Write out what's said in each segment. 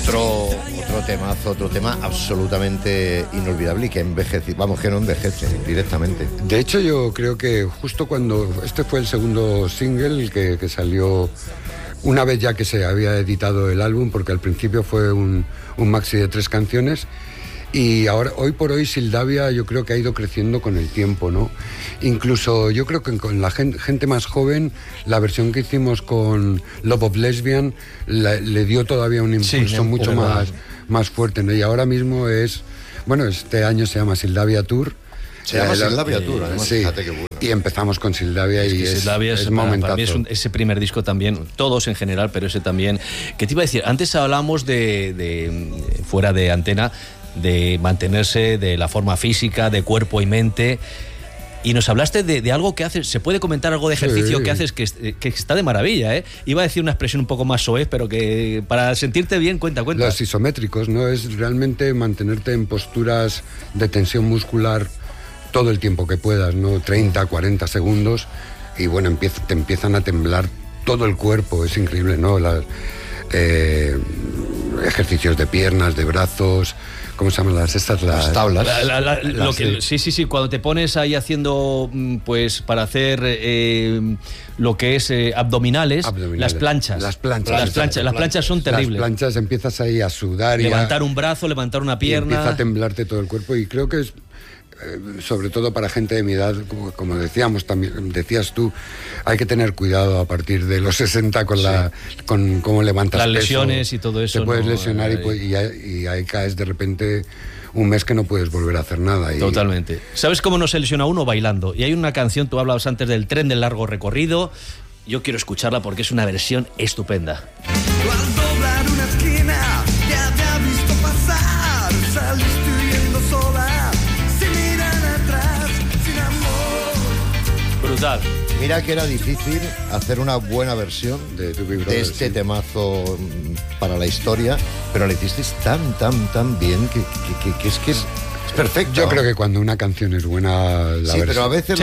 Otro tema absolutamente inolvidable y que envejece, vamos, que no envejece directamente. De hecho, yo creo que justo cuando este fue el segundo single que salió una vez ya que se había editado el álbum, porque al principio fue un maxi de 3 canciones. Y ahora, hoy por hoy, Sildavia yo creo que ha ido creciendo con el tiempo, ¿no? Incluso yo creo que con la gente más joven, la versión que hicimos con Love of Lesbian le dio todavía un impulso mucho más fuerte, ¿no? Y ahora mismo este año se llama Sildavia Tour. Se llama Sildavia Tour, además, sí. Fíjate qué bueno. Y empezamos con Sildavia y Sildavia es momentazo. Para mí ese primer disco también, todos en general, pero ese también. ¿Qué te iba a decir? Antes hablábamos de fuera de antena, de mantenerse de la forma física, de cuerpo y mente, y nos hablaste de algo que haces. ¿Se puede comentar algo de ejercicio que haces que está de maravilla, eh? Iba a decir una expresión un poco más soez, pero que para sentirte bien, cuenta. Los isométricos, ¿no? Es realmente mantenerte en posturas de tensión muscular todo el tiempo que puedas, ¿no? 30, 40 segundos, y bueno, te empiezan a temblar todo el cuerpo, es increíble, ¿no? Ejercicios de piernas, de brazos, ¿cómo se llaman las tablas? Sí, cuando te pones ahí haciendo, pues, para hacer lo que es abdominales, las planchas. Las planchas son terribles. Las planchas empiezas ahí a sudar. Levantar un brazo, levantar una pierna. Y empieza a temblarte todo el cuerpo, y creo que es sobre todo para gente de mi edad, como decías tú, hay que tener cuidado a partir de los 60 con cómo levantas las peso. Lesiones y todo eso. Te puedes lesionar y ahí caes de repente un mes que no puedes volver a hacer nada. Totalmente. ¿Sabes cómo no se lesiona uno? Bailando. Y hay una canción, tú hablabas antes del tren del largo recorrido. Yo quiero escucharla porque es una versión estupenda. Al doblar una esquina, ya te ha visto pasar, saliste huyendo sola. Brutal. Mira que era difícil hacer una buena versión de este temazo para la historia, pero la hicisteis tan bien que es perfecto. Yo creo que cuando una canción es buena, la versión... pero a veces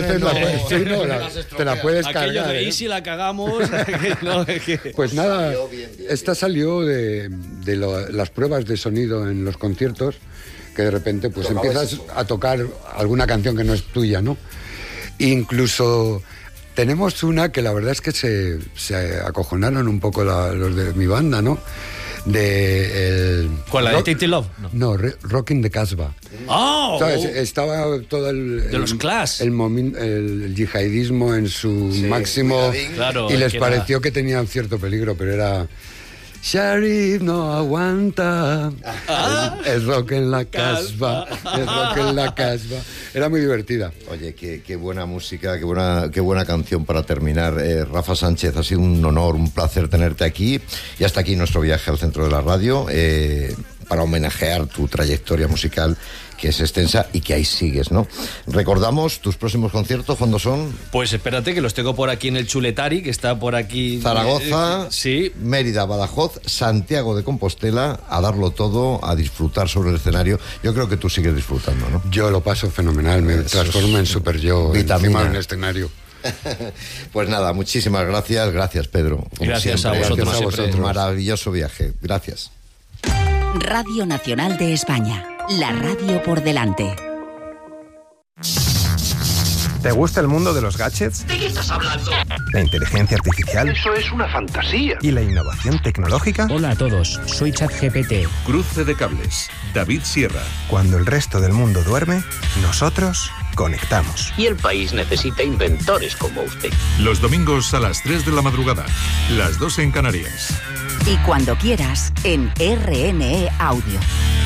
te la puedes cargar. Y si la cagamos... Pues nada, esta salió de las pruebas de sonido en los conciertos, que de repente pues empiezas a tocar alguna canción que no es tuya, ¿no? Incluso tenemos una que la verdad es que se acojonaron un poco los de mi banda, ¿no? ¿Cuál, la de Tainted Love? No, Rockin' the Casbah. ¡Oh! ¿Sabes? Estaba todo de los Clash. El yihadismo en su máximo, claro, y les pareció que tenían cierto peligro, pero era... Sharif no aguanta el rock en la casbah, el rock en la casbah. Era muy divertida. Oye, qué buena música, qué buena canción para terminar. Rafa Sánchez, ha sido un honor, un placer tenerte aquí. Y hasta aquí nuestro viaje al centro de la radio, para homenajear tu trayectoria musical, que es extensa y que ahí sigues, ¿no? Recordamos tus próximos conciertos, ¿cuándo son? Pues espérate, que los tengo por aquí en el Chuletari, que está por aquí... Zaragoza, sí. Mérida, Badajoz, Santiago de Compostela, a darlo todo, a disfrutar sobre el escenario. Yo creo que tú sigues disfrutando, ¿no? Yo lo paso fenomenal, me transformo en super yo encima de un escenario. Pues nada, muchísimas gracias. Gracias, Pedro. Gracias a vosotros. Maravilloso viaje. Gracias. Radio Nacional de España. La radio por delante. ¿Te gusta el mundo de los gadgets? ¿De qué estás hablando? ¿La inteligencia artificial? Eso es una fantasía. ¿Y la innovación tecnológica? Hola a todos, soy ChatGPT. Cruce de cables, David Sierra. Cuando el resto del mundo duerme, nosotros conectamos. Y el país necesita inventores como usted. Los domingos a las 3 de la madrugada, las 2 en Canarias. Y cuando quieras, en RNE Audio.